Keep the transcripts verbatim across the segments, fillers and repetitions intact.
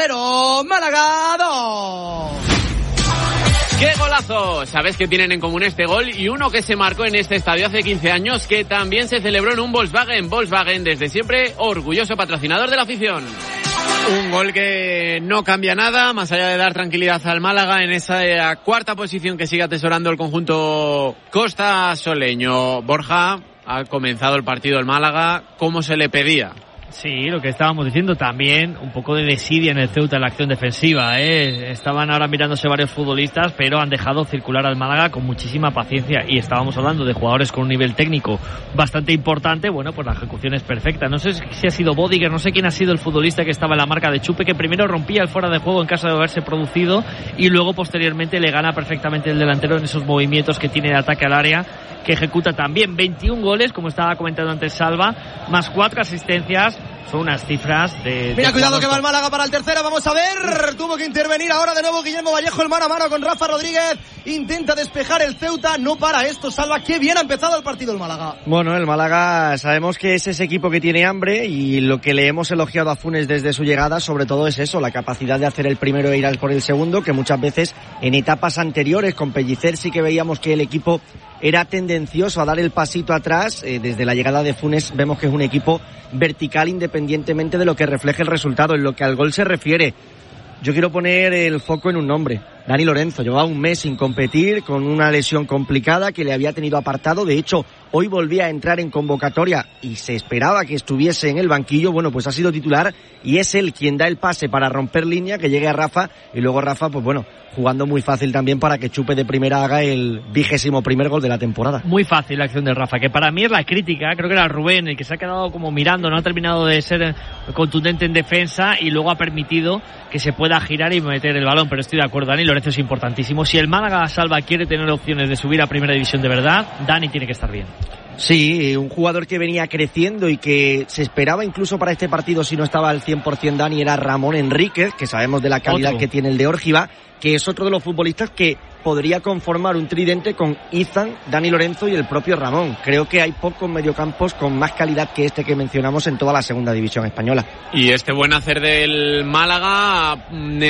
Pero Málaga dos. ¡Qué golazo! Sabes que tienen en común este gol y uno que se marcó en este estadio hace quince años, que también se celebró en un Volkswagen. Volkswagen, desde siempre, orgulloso patrocinador de la afición. Un gol que no cambia nada, más allá de dar tranquilidad al Málaga en esa cuarta posición que sigue atesorando el conjunto costasoleño. Borja, ha comenzado el partido el Málaga como se le pedía. Sí, lo que estábamos diciendo también, un poco de desidia en el Ceuta en la acción defensiva, ¿eh? Estaban ahora mirándose varios futbolistas, pero han dejado circular al Málaga con muchísima paciencia, y estábamos hablando de jugadores con un nivel técnico bastante importante. Bueno, pues la ejecución es perfecta. No sé si ha sido Bodiger, no sé quién ha sido el futbolista que estaba en la marca de Chupe, que primero rompía el fuera de juego en caso de haberse producido, y luego posteriormente le gana perfectamente el delantero en esos movimientos que tiene de ataque al área, que ejecuta también. Veintiún goles, como estaba comentando antes Salva, más cuatro asistencias. Son unas cifras de... Mira, de cuidado que va el top. Málaga para el tercero, vamos a ver. Tuvo que intervenir ahora de nuevo Guillermo Vallejo, el mano a mano con Rafa Rodríguez. Intenta despejar el Ceuta, no para esto, Salva. Qué bien ha empezado el partido el Málaga. Bueno, el Málaga sabemos que es ese equipo que tiene hambre, y lo que le hemos elogiado a Funes desde su llegada sobre todo es eso, la capacidad de hacer el primero e ir al por el segundo, que muchas veces en etapas anteriores con Pellicer sí que veíamos que el equipo era tendencioso a dar el pasito atrás. Eh, desde la llegada de Funes vemos que es un equipo vertical independientemente de lo que refleje el resultado. En lo que al gol se refiere, yo quiero poner el foco en un nombre: Dani Lorenzo. Llevaba un mes sin competir, con una lesión complicada que le había tenido apartado. De hecho, hoy volvía a entrar en convocatoria y se esperaba que estuviese en el banquillo. Bueno, pues ha sido titular y es él quien da el pase para romper línea, que llegue a Rafa, y luego Rafa, pues bueno, jugando muy fácil también para que Chupe de primera haga el vigésimo primer gol de la temporada. Muy fácil la acción de Rafa, que para mí es la crítica. Creo que era Rubén el que se ha quedado como mirando, no ha terminado de ser contundente en defensa, y luego ha permitido que se pueda girar y meter el balón. Pero estoy de acuerdo, Dani Lorenzo es importantísimo. Si el Málaga, Salva, quiere tener opciones de subir a primera división de verdad, Dani tiene que estar bien. Sí, un jugador que venía creciendo y que se esperaba incluso para este partido, si no estaba al cien por ciento Dani, era Ramón Enríquez, que sabemos de la calidad Otro. que tiene el de Órgiva, que es otro de los futbolistas que podría conformar un tridente con Izan, Dani Lorenzo y el propio Ramón. Creo que hay pocos mediocampos con más calidad que este que mencionamos en toda la segunda división española. Y este buen hacer del Málaga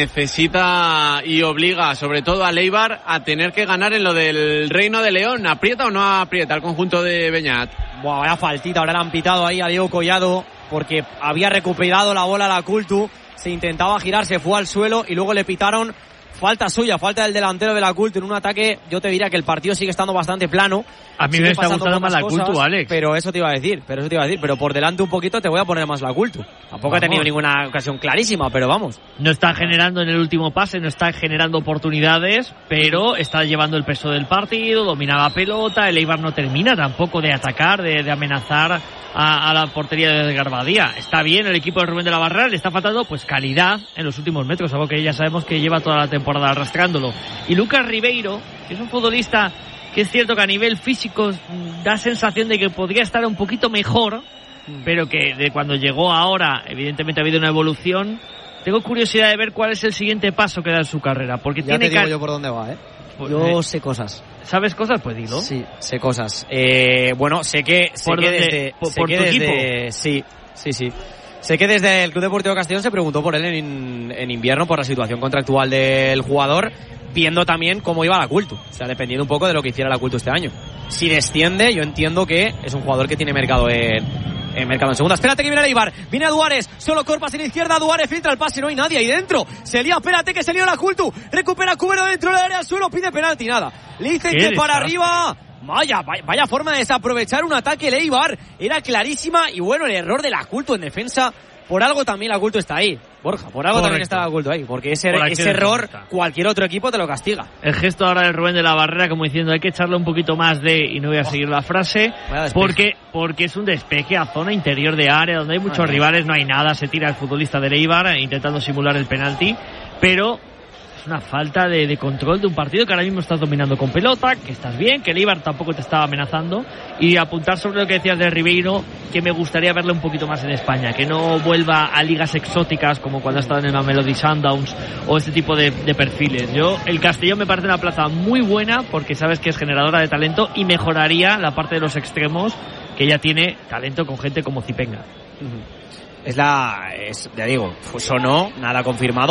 necesita y obliga sobre todo a Leibar a tener que ganar en lo del Reino de León. ¿Aprieta o no aprieta el conjunto de Beñat? Buah, vaya faltita, ahora le han pitado ahí a Diego Collado porque había recuperado la bola a la Cultu, se intentaba girar, se fue al suelo y luego le pitaron falta suya, falta del delantero de la Cultu en un ataque. Yo te diría que el partido sigue estando bastante plano. A mí me está gustando más la Cultu, Alex. Pero eso te iba a decir, pero eso te iba a decir, pero por delante un poquito te voy a poner más la Cultu. Tampoco vamos. He tenido ninguna ocasión clarísima, pero vamos. No está generando en el último pase, no está generando oportunidades, pero está llevando el peso del partido, domina la pelota. El Eibar no termina tampoco de atacar, de, de amenazar a, a la portería de Garbadía. Está bien el equipo de Rubén de la Barrera, le está faltando pues calidad en los últimos metros, algo que ya sabemos que lleva toda la temporada arrastrándolo. Y Lucas Ribeiro, que es un futbolista que es cierto que a nivel físico da sensación de que podría estar un poquito mejor, pero que de cuando llegó ahora evidentemente ha habido una evolución. Tengo curiosidad de ver cuál es el siguiente paso que da en su carrera, porque ya tiene te digo que... yo por dónde va, ¿eh? Pues, yo eh, sé cosas. ¿Sabes cosas? Pues dilo. Sí, sé cosas. Eh, bueno, sé que, sé ¿Por que dónde? desde... ¿Por, sé por que tu desde, equipo? Sí, sí, sí. Sé que desde el Club Deportivo Castellón se preguntó por él en, en invierno, por la situación contractual del jugador, viendo también cómo iba la Cultu. O sea, dependiendo un poco de lo que hiciera la Cultu este año. Si desciende, yo entiendo que es un jugador que tiene mercado en, en mercado en segunda. Espérate que viene Eibar, viene a Duárez, solo Corpas en la izquierda, Duárez filtra el pase, no hay nadie ahí dentro. Se lía, espérate que se lió la Cultu, recupera Cubero dentro del área, suelo, pide penalti, nada. Le dicen que para arriba. Vaya, vaya, vaya forma de desaprovechar un ataque el Eibar. Era clarísima y bueno, el error de la Cultu en defensa. Por algo también la Cultu está ahí, Borja, por algo Correcto. También está la Cultu ahí, porque ese, ese error cualquier otro equipo te lo castiga. El gesto ahora de Rubén de la Barrera como diciendo hay que echarle un poquito más de, y no voy a oh. seguir la frase, porque porque es un despeje a zona interior de área donde hay muchos ah, rivales, no hay nada, se tira el futbolista del Eibar intentando simular el penalti, pero es una falta de, de control de un partido que ahora mismo estás dominando con pelota, que estás bien, que el Eibar tampoco te estaba amenazando, y apuntar sobre lo que decías de Ribeiro, que me gustaría verle un poquito más en España, que no vuelva a ligas exóticas como cuando ha estado en el Mamelodi Sundowns o este tipo de, de perfiles. Yo, el Castellón me parece una plaza muy buena porque sabes que es generadora de talento y mejoraría la parte de los extremos, que ya tiene talento con gente como Zipenga. Uh-huh. Es la, es, ya digo, pues sonó, nada confirmado.